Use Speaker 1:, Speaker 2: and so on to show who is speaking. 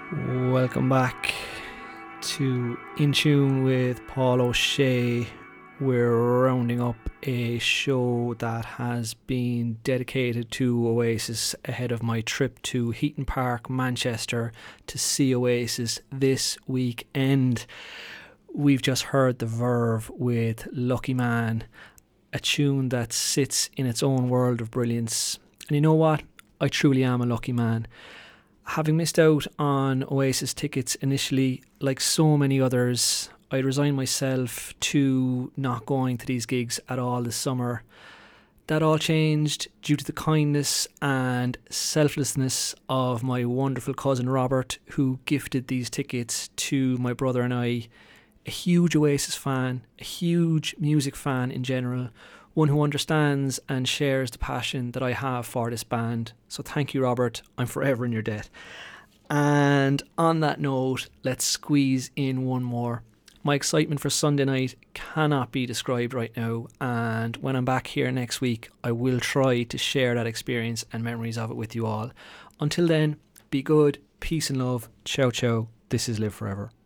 Speaker 1: Welcome back to In Tune with Paul O'Shea. We're rounding up a show that has been dedicated to Oasis ahead of my trip to Heaton Park, Manchester to see Oasis this weekend. We've just heard The Verve with Lucky Man, a tune that sits in its own world of brilliance. And you know what? I truly am a lucky man. Having missed out on Oasis tickets initially, like so many others, I resigned myself to not going to these gigs at all this summer. That all changed due to the kindness and selflessness of my wonderful cousin Robert, who gifted these tickets to my brother and I. A huge Oasis fan, a huge music fan in general, one who understands and shares the passion that I have for this band. So thank you, Robert. I'm forever in your debt. And on that note, let's squeeze in one more. My excitement for Sunday night cannot be described right now, and when I'm back here next week, I will try to share that experience and memories of it with you all. Until then, be good, peace and love, ciao ciao. This is Live Forever.